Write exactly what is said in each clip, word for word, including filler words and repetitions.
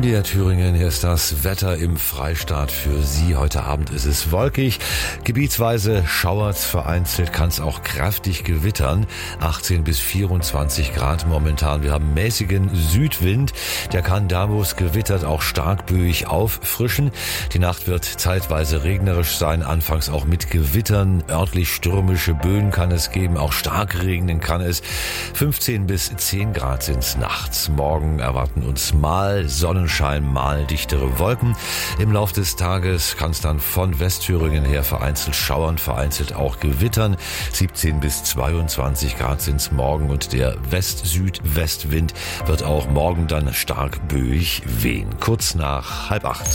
D R Thüringen, hier ist das Wetter im Freistaat für Sie. Heute Abend ist es wolkig, gebietsweise schauert, vereinzelt kann es auch kräftig gewittern. achtzehn bis vierundzwanzig Grad momentan. Wir haben mäßigen Südwind, der kann da, wo es gewittert, auch stark böig auffrischen. Die Nacht wird zeitweise regnerisch sein, anfangs auch mit Gewittern. Örtlich stürmische Böen kann es geben, auch stark regnen kann es. fünfzehn bis zehn Grad sind es nachts. Morgen erwarten uns mal Sonnenschein, mal dichtere Wolken. Im Lauf des Tages kann es dann von Westthüringen her vereinzelt schauern, vereinzelt auch gewittern. siebzehn bis zweiundzwanzig Grad sind es morgen und der West-Süd-Westwind wird auch morgen dann stark böig wehen. Kurz nach halb acht.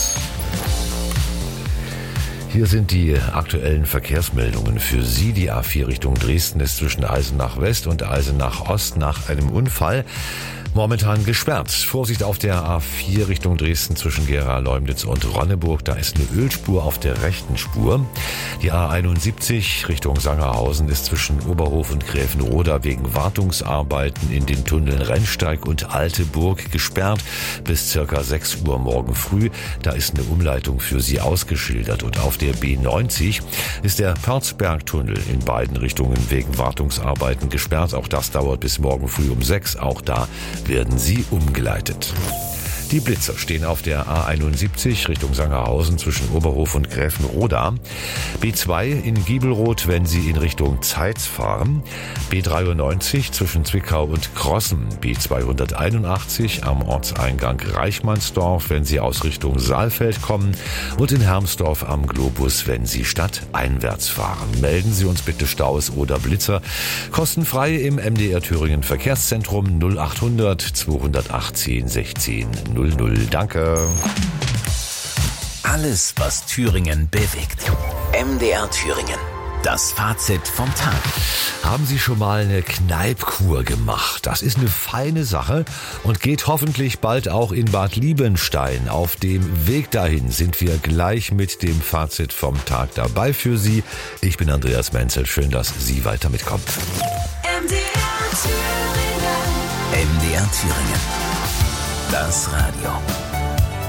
Hier sind die aktuellen Verkehrsmeldungen für Sie. Die A vier Richtung Dresden ist zwischen Eisenach West und Eisenach Ost nach einem Unfall momentan gesperrt. Vorsicht auf der A vier Richtung Dresden zwischen Gera-Leumnitz und Ronneburg. Da ist eine Ölspur auf der rechten Spur. Die A einundsiebzig Richtung Sangerhausen ist zwischen Oberhof und Gräfenroda wegen Wartungsarbeiten in den Tunneln Rennsteig und Alteburg gesperrt bis circa sechs Uhr morgen früh. Da ist eine Umleitung für Sie ausgeschildert. Und auf der B neunzig ist der Pörzbergtunnel in beiden Richtungen wegen Wartungsarbeiten gesperrt. Auch das dauert bis morgen früh um sechs. Auch da werden sie umgeleitet. Die Blitzer stehen auf der A einundsiebzig Richtung Sangerhausen zwischen Oberhof und Gräfenroda. B zwei in Giebelroth, wenn Sie in Richtung Zeitz fahren. B dreiundneunzig zwischen Zwickau und Krossen. B zweihunderteinundachtzig am Ortseingang Reichmannsdorf, wenn Sie aus Richtung Saalfeld kommen. Und in Hermsdorf am Globus, wenn Sie stadteinwärts fahren. Melden Sie uns bitte Staus oder Blitzer. Kostenfrei im M D R Thüringen Verkehrszentrum null achthundert zweihundertachtzehn sechzehn null null. Danke. Alles, was Thüringen bewegt. M D R Thüringen. Das Fazit vom Tag. Haben Sie schon mal eine Kneipkur gemacht? Das ist eine feine Sache und geht hoffentlich bald auch in Bad Liebenstein. Auf dem Weg dahin sind wir gleich mit dem Fazit vom Tag dabei für Sie. Ich bin Andreas Menzel. Schön, dass Sie weiter mitkommen. M D R Thüringen. M D R Thüringen. Das Radio.